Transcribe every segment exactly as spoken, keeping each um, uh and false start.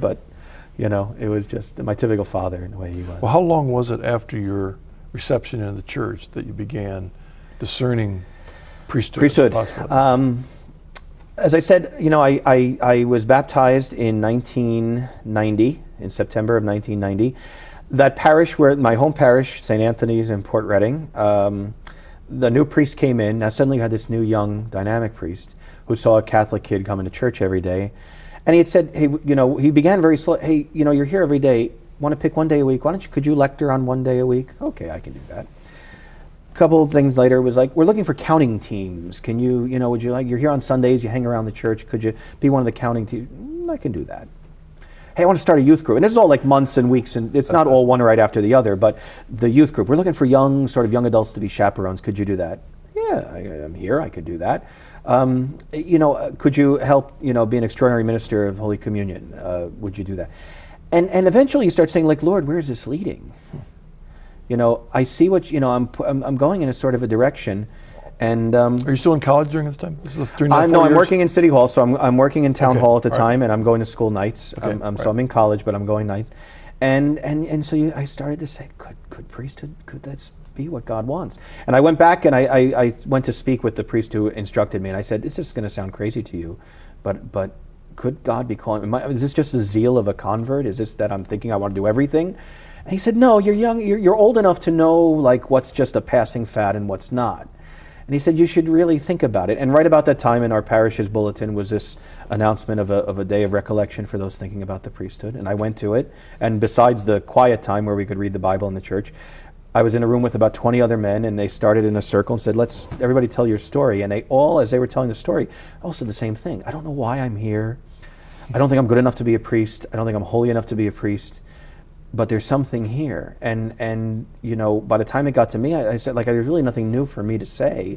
but you know, it was just my typical father in the way he was. Well, how long was it after your reception in the church that you began discerning priesthood? Priesthood. Um, as I said, you know, I, I, I was baptized in nineteen ninety, in September of nineteen ninety. That parish, where my home parish, Saint Anthony's in Port Reading, um, the new priest came in. Now suddenly you had this new young dynamic priest who saw a Catholic kid coming to church every day. And he had said, hey, you know, he began very slow. Hey, you know, you're here every day. Want to pick one day a week? Why don't you, could you lecture on one day a week? Okay, I can do that. A couple of things later was like, we're looking for counting teams. Can you, you know, would you like, you're here on Sundays, you hang around the church. Could you be one of the counting teams? Mm, I can do that. Hey, I want to start a youth group. And this is all like months and weeks, and it's not all one right after the other, but the youth group, we're looking for young, sort of young adults to be chaperones. Could you do that? Yeah, I, I'm here, I could do that. Um, you know, uh, could you help, you know, be an extraordinary minister of Holy Communion? Uh, would you do that? And and eventually you start saying, like, Lord, where is this leading? You know, I see what, you know, I'm I'm, I'm going in a sort of a direction. And um, are you still in college during this time? This is during I'm, no, I'm working in City Hall, so I'm I'm working in Town okay. Hall at the All time, right. and I'm going to school nights. Okay. Um, um, right. So I'm in college, but I'm going nights. And and and so you, I started to say, could could priesthood, could that be what God wants? And I went back and I, I, I went to speak with the priest who instructed me, and I said, this is going to sound crazy to you, but but could God be calling? Am I, is this just the zeal of a convert? Is this that I'm thinking I want to do everything? And he said, no, you're young, you're, you're old enough to know like what's just a passing fad and what's not. And he said, you should really think about it. And right about that time in our parish's bulletin was this announcement of a, of a day of recollection for those thinking about the priesthood. And I went to it. And besides the quiet time where we could read the Bible in the church, I was in a room with about twenty other men, and they started in a circle and said, let's everybody tell your story. And they all, as they were telling the story, all said the same thing. I don't know why I'm here. I don't think I'm good enough to be a priest. I don't think I'm holy enough to be a priest. But there's something here. And, and you know, by the time it got to me, I, I said, like, there's really nothing new for me to say,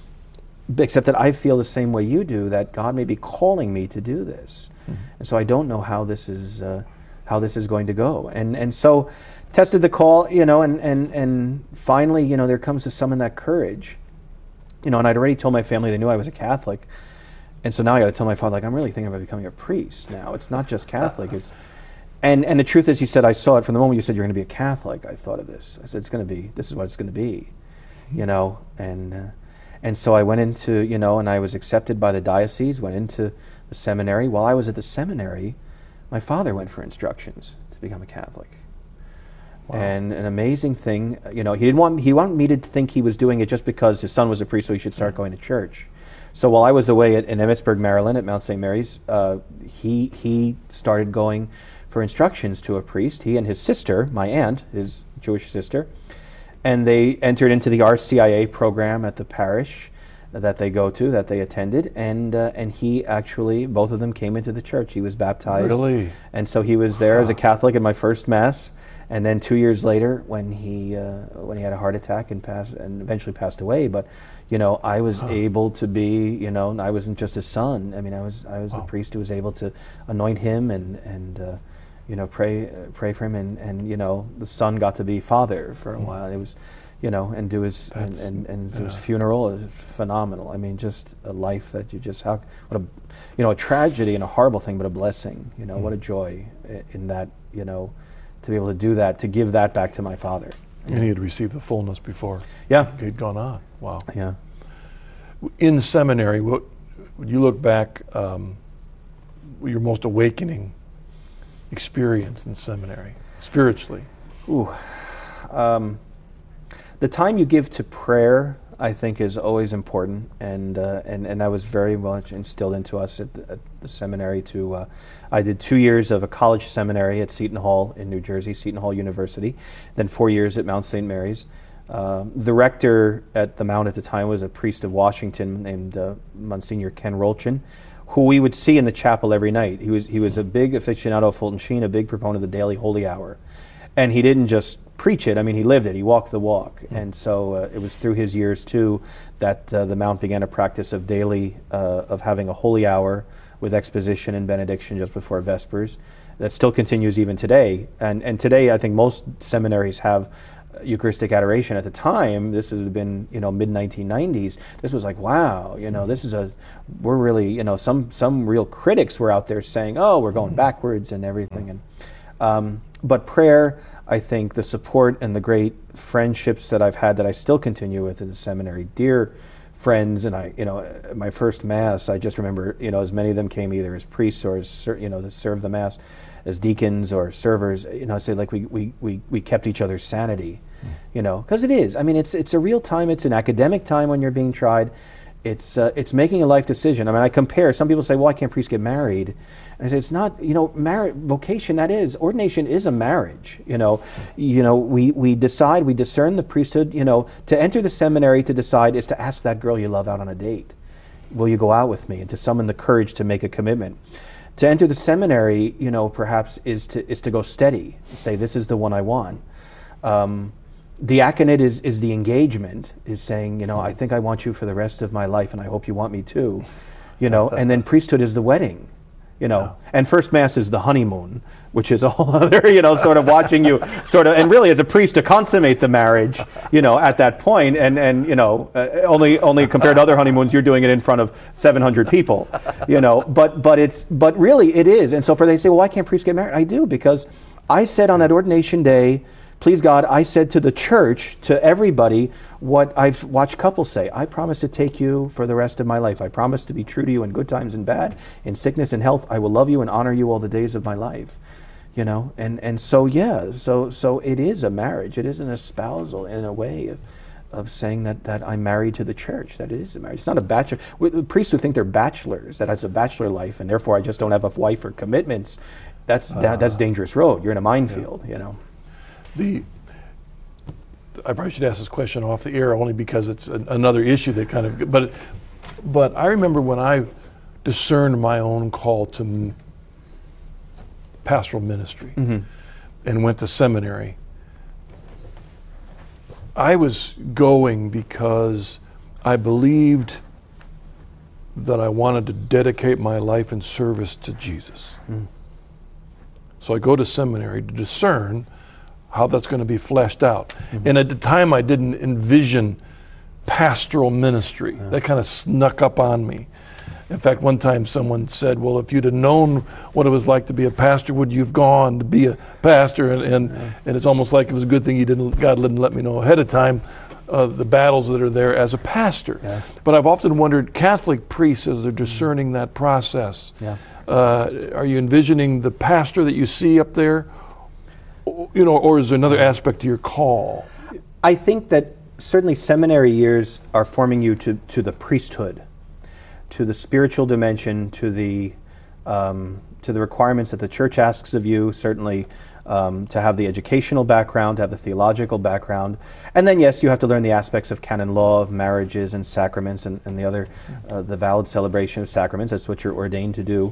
except that I feel the same way you do, that God may be calling me to do this. Mm-hmm. And so I don't know how this is uh, how this is going to go. And and so tested the call, you know, and, and, and finally, you know, there comes to summon that courage. You know, and I'd already told my family, they knew I was a Catholic. And so now I got to tell my father, like, I'm really thinking about becoming a priest now. It's not just Catholic, it's... And and the truth is, he said, I saw it from the moment you said you're going to be a Catholic. I thought of this. I said, it's going to be, this is what it's going to be, you know. And uh, and so I went into, you know, and I was accepted by the diocese, went into the seminary. While I was at the seminary, my father went for instructions to become a Catholic. Wow. And an amazing thing, you know, he didn't want he wanted me to think he was doing it just because his son was a priest, so he should start going to church. So while I was away at, in Emmitsburg, Maryland, at Mount Saint Mary's, uh, he he started going for instructions to a priest, he and his sister, my aunt, his Jewish sister, and they entered into the R C I A program at the parish that they go to, that they attended, and uh, and he actually, both of them came into the church. He was baptized. Really? And so he was there wow. as a Catholic in my first Mass, and then two years later, when he uh, when he had a heart attack and passed, and eventually passed away, but you know, I was huh. able to be, you know, I wasn't just his son. I mean, I was I was wow. the priest who was able to anoint him and and uh, you know, pray uh, pray for him, and, and you know, the son got to be father for a mm. while. It was, you know, and do his and, and, and do yeah. his funeral. It was phenomenal. I mean, just a life that you just how what a you know a tragedy and a horrible thing, but a blessing. You know, mm. what a joy in that. You know, to be able to do that, to give that back to my father. And he had received the fullness before. Yeah, he'd gone on. Wow. Yeah. In the seminary, what when you look back, um, your most awakening experience in seminary, spiritually? Ooh, um, the time you give to prayer, I think, is always important, and uh, and and that was very much instilled into us at the, at the seminary. To uh, I did two years of a college seminary at Seton Hall in New Jersey, Seton Hall University, then four years at Mount Saint Mary's. Uh, the rector at the Mount at the time was a priest of Washington named uh, Monsignor Ken Rolchin, who we would see in the chapel every night. He was he was a big aficionado of Fulton Sheen, a big proponent of the daily holy hour. And he didn't just preach it, I mean, he lived it, he walked the walk. Mm. And so uh, it was through his years, too, that uh, the Mount began a practice of daily, uh, of having a holy hour with exposition and benediction just before Vespers. That still continues even today. And and today, I think most seminaries have Eucharistic adoration at the time. This had been, you know, mid nineteen nineties. This was like, wow, you know, this is a, we're really, you know, some some real critics were out there saying, oh, we're going backwards and everything. And um, but prayer, I think, the support and the great friendships that I've had that I still continue with in the seminary, dear friends, and I, you know, my first Mass, I just remember, you know, as many of them came either as priests or as, you know, to serve the Mass, as deacons or servers, you know, I say like we, we, we, we kept each other's sanity, mm. you know, because it is. I mean, it's it's a real time. It's an academic time when you're being tried. It's uh, it's making a life decision. I mean, I compare. Some people say, well, why can't priests get married? And I say, it's not, you know, marriage, vocation, that is, ordination is a marriage, you know. You know, we, we decide, we discern the priesthood, you know, to enter the seminary to decide is to ask that girl you love out on a date. Will you go out with me? And to summon the courage to make a commitment. To enter the seminary, you know, perhaps is to is to go steady, say this is the one I want. Um, diaconate is is the engagement, is saying, you know, I think I want you for the rest of my life, and I hope you want me too, you know. And then priesthood is the wedding, you know. Yeah. And first Mass is the honeymoon, which is a whole other, you know, sort of watching you sort of, and really as a priest to consummate the marriage, you know, at that point, and, and you know, uh, only only compared to other honeymoons, you're doing it in front of seven hundred people, you know, but but it's, but really it is. And so for they say, well, why can't priests get married? I do, because I said on that ordination day, please God, I said to the church, to everybody, what I've watched couples say. I promise to take you for the rest of my life. I promise to be true to you in good times and bad, in sickness and health. I will love you and honor you all the days of my life. You know, and, and so, yeah, so so it is a marriage. It is an espousal in a way of, of saying that, that I'm married to the church, that it is a marriage. It's not a bachelor. Priests who think they're bachelors, that it's a bachelor life, and therefore I just don't have a wife or commitments, that's uh, that, that's dangerous road. You're in a minefield, yeah. you know. The I probably should ask this question off the air only because it's a, another issue that kind of, but but I remember when I discerned my own call to m- pastoral ministry mm-hmm. and went to seminary, I was going because I believed that I wanted to dedicate my life in service to Jesus. Mm. So I go to seminary to discern how that's going to be fleshed out. Mm-hmm. And at the time I didn't envision pastoral ministry. Yeah. That kind of snuck up on me. In fact, one time someone said, well, if you'd have known what it was like to be a pastor, would you have gone to be a pastor? And and, yeah. and it's almost like it was a good thing you didn't, God didn't let me know ahead of time uh, the battles that are there as a pastor. Yeah. But I've often wondered, Catholic priests, as they're discerning that process, yeah. uh, are you envisioning the pastor that you see up there? You know, or is there another aspect to your call? I think that certainly seminary years are forming you to, to the priesthood, to the spiritual dimension, to the um, to the requirements that the church asks of you, certainly um, to have the educational background, to have the theological background. And then, yes, you have to learn the aspects of canon law, of marriages and sacraments and, and the other, uh, the valid celebration of sacraments. That's what you're ordained to do.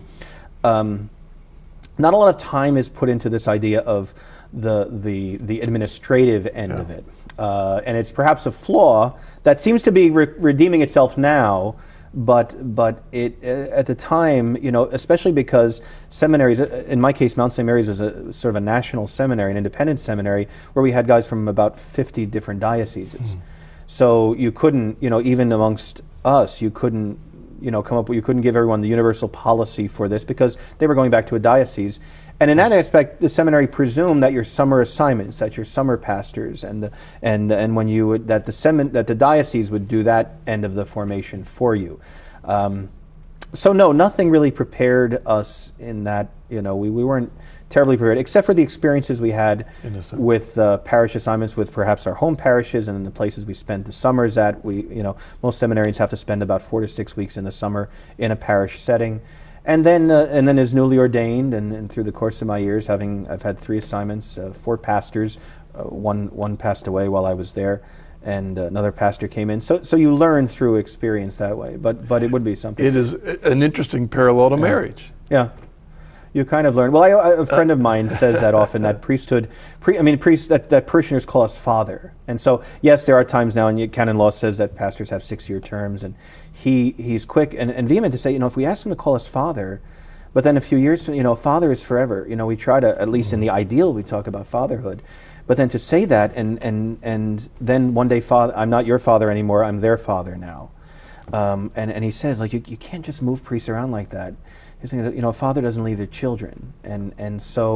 Um, not a lot of time is put into this idea of the the the administrative end yeah. of it, uh, and it's perhaps a flaw that seems to be re- redeeming itself now, but but it uh, at the time, you know, especially because seminaries, in my case, Mount Saint Mary's was a sort of a national seminary, an independent seminary, where we had guys from about fifty different dioceses. Mm. So you couldn't, you know, even amongst us, you couldn't, you know, come up with, you couldn't give everyone the universal policy for this because they were going back to a diocese. And in that aspect, the seminary presumed that your summer assignments, that your summer pastors, and the, and and when you would, that the semin, that the diocese would do that end of the formation for you. Um, so no, nothing really prepared us in that. You know, we, we weren't terribly prepared, except for the experiences we had with uh, parish assignments with perhaps our home parishes and the places we spent the summers at. We, you know, most seminarians have to spend about four to six weeks in the summer in a parish setting. And then, uh, and then as newly ordained, and, and through the course of my years, having I've had three assignments, uh, four pastors, uh, one one passed away while I was there, and uh, another pastor came in. So, so you learn through experience that way. But, but it would be something. It is an interesting parallel to yeah. marriage. Yeah, you kind of learn. Well, I, I, a friend of mine says that often, that priesthood. Pre, I mean, priests that, that parishioners call us father. And so, yes, there are times now, and canon law says that pastors have six-year terms, and He he's quick and, and vehement to say, you know, if we ask him to call us father, but then a few years, you know, father is forever. You know, we try to, at least in the ideal, we talk about fatherhood. But then to say that, and and and then one day, father, I'm not your father anymore. I'm their father now. Um, and and he says, like, you you can't just move priests around like that. He's saying that, you know, a father doesn't leave their children, and and so.